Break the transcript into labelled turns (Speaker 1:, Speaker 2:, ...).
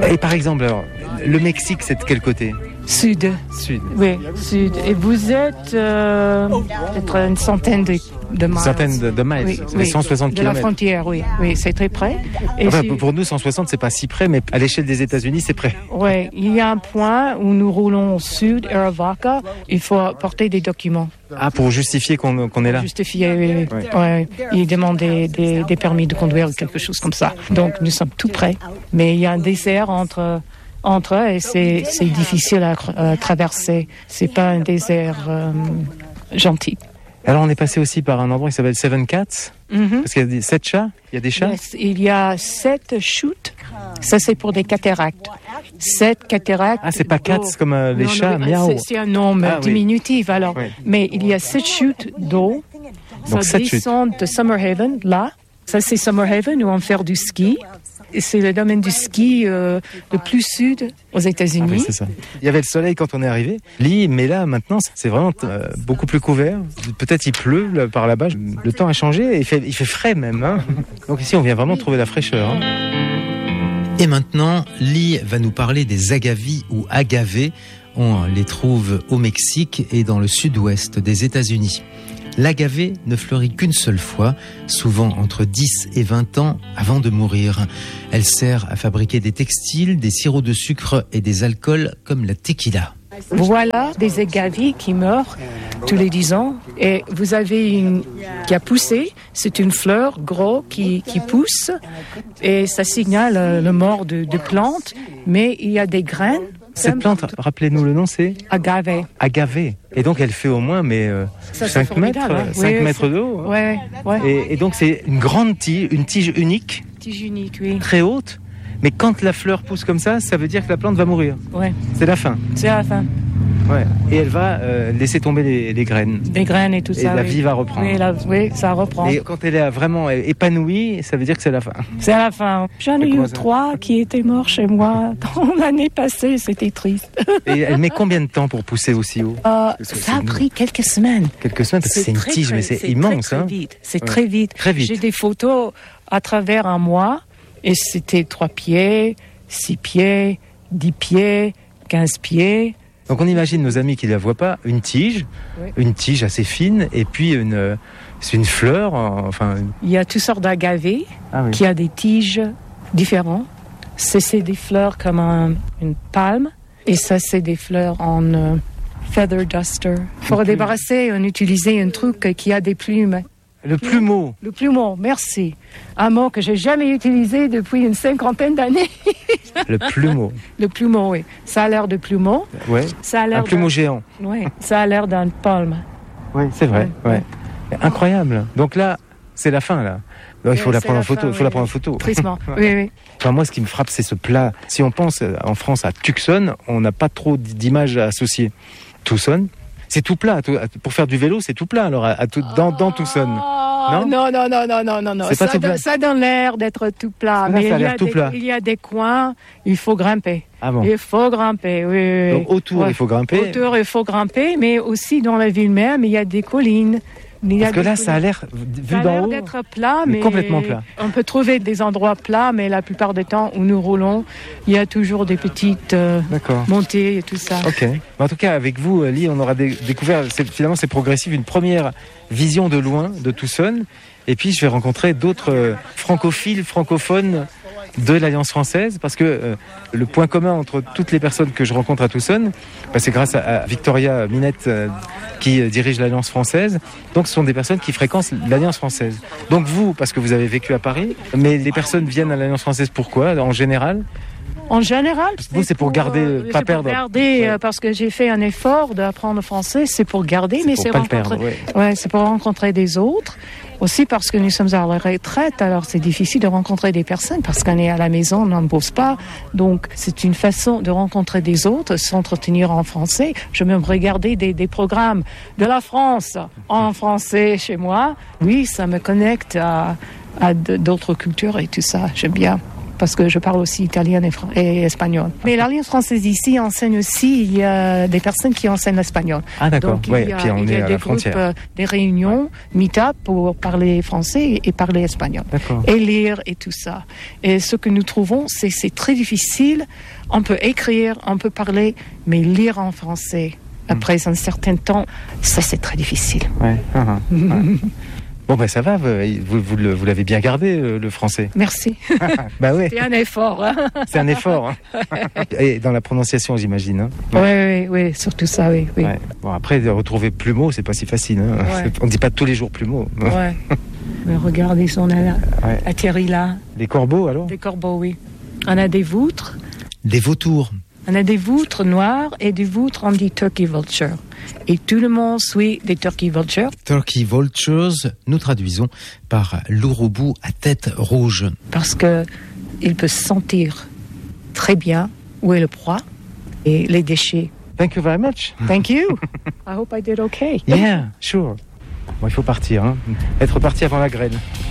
Speaker 1: Et par exemple, alors, le Mexique, c'est de quel côté ?
Speaker 2: Sud.
Speaker 1: Sud.
Speaker 2: Oui, sud. Et vous êtes peut-être une centaine de miles.
Speaker 1: Une centaine de miles,
Speaker 2: Oui,
Speaker 1: 160
Speaker 2: de
Speaker 1: km.
Speaker 2: la frontière, oui, c'est très près. Et
Speaker 1: Enfin, pour nous, 160, c'est pas si près, mais à l'échelle des États-Unis, c'est près.
Speaker 2: Oui, il y a un point où nous roulons au sud, Arivaca, il faut apporter des documents.
Speaker 1: Ah, pour justifier qu'on est là.
Speaker 2: Justifier, oui. Ouais. Il demande des permis de conduire ou quelque chose comme ça. Donc, nous sommes tout près. Mais il y a un désert entre eux et c'est difficile à traverser. C'est pas un désert gentil.
Speaker 1: Alors, on est passé aussi par un endroit qui s'appelle Seven Cats.
Speaker 2: Mm-hmm.
Speaker 1: Parce qu'il y a 7 chats. Il y a des chats.
Speaker 2: Yes, il y a 7 chutes. Ça, c'est pour des cataractes. 7 cataractes.
Speaker 1: Ah, c'est pas cats comme les chats, miaou.
Speaker 2: C'est un nom diminutif, alors.
Speaker 1: Oui.
Speaker 2: Mais il y a 7 chutes d'eau.
Speaker 1: Donc,
Speaker 2: Ça
Speaker 1: 7 chutes.
Speaker 2: descend de Summerhaven, là. Ça, c'est Summerhaven, où on fait du ski. Et c'est le domaine du ski le plus sud aux États-Unis.
Speaker 1: Ah oui, c'est ça. Il y avait le soleil quand on est arrivé. Mais là, maintenant, c'est vraiment beaucoup plus couvert. Peut-être il pleut par là-bas. Le temps a changé et il fait frais même. Hein. Donc ici, on vient vraiment trouver la fraîcheur. Hein.
Speaker 3: Et maintenant, Lee va nous parler des agavis ou agavés. On les trouve au Mexique et dans le sud-ouest des États-Unis. L'agave ne fleurit qu'une seule fois, souvent entre 10 et 20 ans avant de mourir. Elle sert à fabriquer des textiles, des sirops de sucre et des alcools comme la tequila.
Speaker 2: Voilà des agaves qui meurent tous les 10 ans. Et vous avez une qui a poussé. C'est une fleur gros qui pousse. Et ça signale le mort de plantes. Mais il y a des graines.
Speaker 1: Cette plante, rappelez-nous le nom, c'est
Speaker 2: agave.
Speaker 1: Agave. Et donc elle fait au moins 5 mètres,
Speaker 2: hein.
Speaker 1: 5 mètres de haut.
Speaker 2: Ouais.
Speaker 1: Et donc c'est une grande tige, une tige unique,
Speaker 2: Tige unique, oui.
Speaker 1: très haute. Mais quand la fleur pousse comme ça veut dire que la plante va mourir.
Speaker 2: Ouais.
Speaker 1: C'est la fin.
Speaker 2: C'est à la fin.
Speaker 1: Ouais. Et elle va laisser tomber les graines.
Speaker 2: Des graines et tout
Speaker 1: Et
Speaker 2: ça.
Speaker 1: la vie va reprendre.
Speaker 2: Oui, ça reprend.
Speaker 1: Et quand elle est vraiment épanouie, ça veut dire que c'est la fin.
Speaker 2: C'est à la fin. J'en ai eu 3 qui étaient morts chez moi dans l'année passée. C'était triste.
Speaker 1: Et elle met combien de temps pour pousser aussi haut
Speaker 2: Ça a pris quelques semaines.
Speaker 1: Quelques semaines, parce que c'est une tige, mais c'est immense.
Speaker 2: Très,
Speaker 1: hein.
Speaker 2: vite. C'est
Speaker 1: Ouais.
Speaker 2: très vite.
Speaker 1: Très vite.
Speaker 2: J'ai des photos à travers un mois. Et c'était 3 pieds, 6 pieds, 10 pieds, 15 pieds.
Speaker 1: Donc on imagine nos amis qui ne la voient pas, une tige assez fine, et puis c'est une fleur, enfin...
Speaker 2: Il y a toutes sortes d'agaves
Speaker 1: Ah oui.
Speaker 2: qui a des tiges différentes. C'est des fleurs comme une palme, et ça c'est des fleurs en feather duster. Pour débarrasser, on utilisait un truc qui a des plumes.
Speaker 1: Le plumeau.
Speaker 2: Le plumeau, merci. Un mot que j'ai jamais utilisé depuis une 50aine d'années.
Speaker 1: Le plumeau.
Speaker 2: Le plumeau, oui. Ça a l'air de plumeau.
Speaker 1: Ouais.
Speaker 2: Ça a l'air
Speaker 1: Un plumeau géant.
Speaker 2: Oui, ça a l'air d'une palme.
Speaker 1: Oui, c'est vrai. Ouais. Incroyable. Donc là, c'est la fin, là. Donc, il faut la prendre en photo. Il faut la prendre en photo.
Speaker 2: Tristement, oui.
Speaker 1: Enfin, moi, ce qui me frappe, c'est ce plat. Si on pense en France à Tucson, on n'a pas trop d'images à associer. Tucson, c'est tout plat. Pour faire du vélo, c'est tout plat. Alors, dans Tucson. Non.
Speaker 2: Non.
Speaker 1: C'est pas tout plat.
Speaker 2: Ça donne l'air d'être tout plat.
Speaker 1: Là, ça a l'air tout plat.
Speaker 2: Il y a des coins, il faut grimper.
Speaker 1: Ah bon.
Speaker 2: Il faut grimper, oui.
Speaker 1: Donc, autour, il faut grimper.
Speaker 2: Autour, il faut grimper, mais aussi dans la ville même, il y a des collines.
Speaker 1: Parce que là, ça a l'air, vu d'en haut,
Speaker 2: d'être plat,
Speaker 1: mais complètement plat.
Speaker 2: On peut trouver des endroits plats, mais la plupart du temps où nous roulons, il y a toujours des petites montées et tout ça.
Speaker 1: Ok. En tout cas, avec vous, Lee, on aura découvert, finalement, c'est progressif, une première vision de loin de Tucson. Et puis, je vais rencontrer d'autres francophiles, francophones de l'Alliance française, parce que le point commun entre toutes les personnes que je rencontre à Tucson, c'est grâce à Victoria Minette qui dirige l'Alliance française. Donc ce sont des personnes qui fréquentent l'Alliance française. Donc vous, parce que vous avez vécu à Paris, mais les personnes viennent à l'Alliance française pourquoi, en général ?
Speaker 2: En général,
Speaker 1: vous, c'est pour garder, pas perdre.
Speaker 2: Pour garder, parce que j'ai fait un effort d'apprendre le français, c'est pour garder, mais c'est
Speaker 1: pour pas le perdre,
Speaker 2: c'est pour rencontrer des autres. Aussi parce que nous sommes à la retraite, alors c'est difficile de rencontrer des personnes parce qu'on est à la maison, on ne bosse pas. Donc c'est une façon de rencontrer des autres, s'entretenir en français. Je vais me regarder des programmes de la France en français chez moi. Oui, ça me connecte à d'autres cultures et tout ça. J'aime bien. parce que je parle aussi italien et espagnol. Mais l'Alliance française ici enseigne aussi, il y a des personnes qui enseignent l'espagnol.
Speaker 1: Ah d'accord,
Speaker 2: Donc,
Speaker 1: ouais, puis on est à la frontière.
Speaker 2: Groupes, des réunions, meet-up pour parler français et parler espagnol.
Speaker 1: D'accord.
Speaker 2: Et lire et tout ça. Et ce que nous trouvons, c'est très difficile. On peut écrire, on peut parler, mais lire en français, après un certain temps, ça c'est très difficile.
Speaker 1: Ouais. Ouais. Bon ben ça va, vous l'avez bien gardé le français.
Speaker 2: Merci.
Speaker 1: Bah oui.
Speaker 2: C'est un effort. Hein.
Speaker 1: C'est un effort. Hein. Et dans la prononciation, j'imagine. Hein.
Speaker 2: Oui, surtout ça, oui.
Speaker 1: Ouais. Bon après de retrouver Plumeau, c'est pas si facile. Hein.
Speaker 2: Ouais.
Speaker 1: On dit pas tous les jours Plumeau.
Speaker 2: Ouais. Mais regardez, on a atterri là.
Speaker 1: Les corbeaux alors?
Speaker 2: Des corbeaux, oui. On a des voutres.
Speaker 3: Des vautours.
Speaker 2: On a des voutres noires et des voutres, on dit turkey vulture. Et tout le monde suit des turkey vultures.
Speaker 3: Turkey vultures, nous traduisons par l'ourobou à tête rouge.
Speaker 2: Parce que il peut sentir très bien où est le proie et les déchets.
Speaker 1: Thank you very much.
Speaker 2: Thank you. I hope I did okay.
Speaker 1: Yeah, sure. Bon, il faut partir. Hein. Être parti avant la graine.